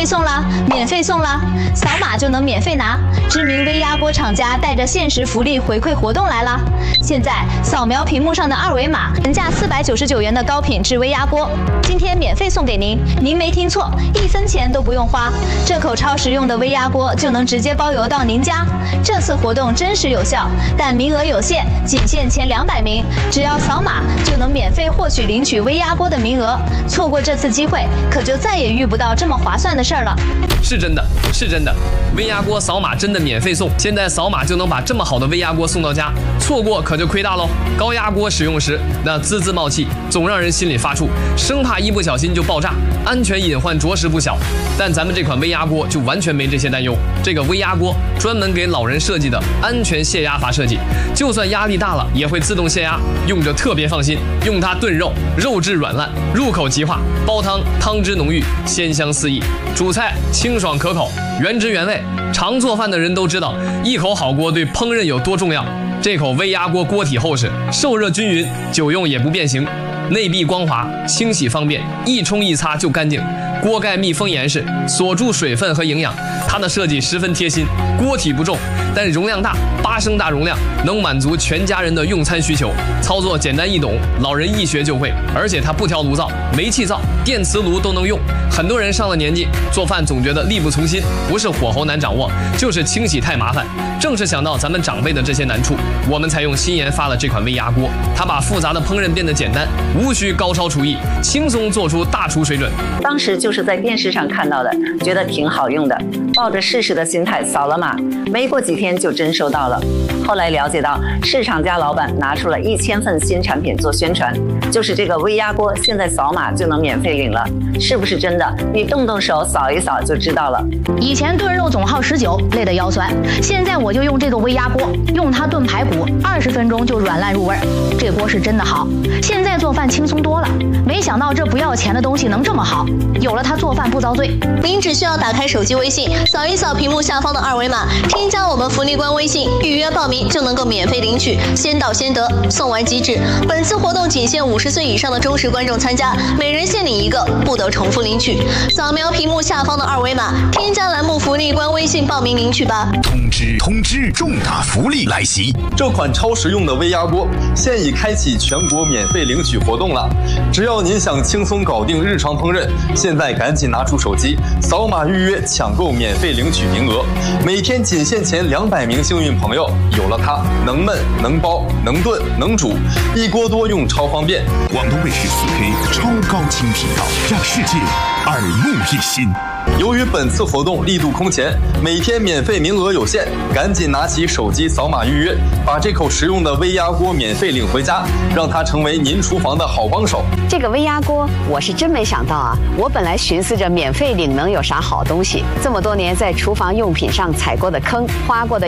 惠送啦，免费送啦，扫码就能免费拿。知名微压锅厂家带着限时福利回馈活动来啦！现在扫描屏幕上的二维码，原价499元的高品质微压锅，今天免费送给您。您没听错，1分钱都不用花，这口超实用的微压锅就能直接包邮到您家。这次活动真实有效，但名额有限，仅限前200名，只要扫码就能免费获取领取微压锅的名额。错过这次机会，可就再也遇不到这么划算的事儿了。 是真的，是真的，微压锅扫码真的免费送，现在扫码就能把这么好的微压锅送到家，错过可就亏大喽。高压锅使用时，那滋滋冒气，总让人心里发怵，生怕一不小心就爆炸，安全隐患着实不小。但咱们这款微压锅就完全没这些担忧，这个微压锅专门给老人设计的安全泄压阀设计，就算压力大了也会自动泄压，用着特别放心。用它炖肉，肉质软烂，入口即化；煲汤，汤汁浓郁，鲜香四溢；煮菜清爽可口，原汁原味。常做饭的人都知道，一口好锅对烹饪有多重要。这口微压锅锅体厚实，受热均匀，久用也不变形。内壁光滑，清洗方便，一冲一擦就干净。锅盖密封严实，锁住水分和营养。它的设计十分贴心，锅体不重，但容量大，8升大容量，能满足全家人的用餐需求。操作简单易懂，老人一学就会。而且它不挑炉灶，煤气灶、电磁炉都能用。很多人上了年纪，做饭总觉得力不从心，不是火候难掌握，就是清洗太麻烦。正是想到咱们长辈的这些难处，我们才用新研发了这款微压锅。它把复杂的烹饪变得简单，无需高超厨艺，轻松做出大厨水准。 当时就是在电视上看到的，觉得挺好用的，抱着试试的心态扫了码，没过几天就真收到了。后来了解到，市场家老板拿出了1000份新产品做宣传，就是这个微压锅，现在扫码就能免费领了，是不是真的？你动动手扫一扫就知道了。 以前炖肉总耗19，累得腰酸，现在我就用这个微压锅，用它炖排骨，20分钟就软烂入味儿。这锅是真的好，现在做饭轻松多了。没想到这不要钱的东西能这么好，有了它做饭不遭罪。 您只需要打开手机微信，扫一扫屏幕下方的二维码，添加我们福利官微信，预约报名就能够免费领取，先到先得，送完即止。本次活动仅限50岁以上的忠实观众参加，每人限领1个，不得重复领取。扫描屏幕下方的二维码，添加栏目福利官微信报名领取吧。 通知，重大福利来袭！ 这款超实用的微压锅现已开启全国免费领取活动了。只要您想轻松搞定日常烹饪，现在赶紧拿出手机，扫码预约抢购免费领取名额。每天仅限前200名幸运朋友，有了它，能焖能煲能炖能煮，一锅多用超方便。 广东卫视4K 超高清频道，让世界耳目一新。 由于本次活动力度空前，每天免费名额有限，赶紧拿起手机扫码预约，把这口实用的微压锅免费领回家，让它成为您厨房的好帮手。 这个微压锅我是真没想到啊！我本来寻思着免费领能有啥好东西，这么多年在厨房用品上踩过的坑，花过的